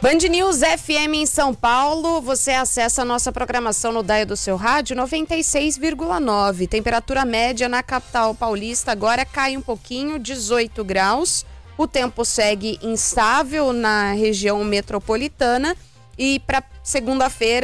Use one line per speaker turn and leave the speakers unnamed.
Band News FM em São Paulo, você acessa a nossa programação no dial do seu rádio 96,9. Temperatura média na capital paulista agora cai um pouquinho, 18 graus. O tempo segue instável na região metropolitana e para segunda-feira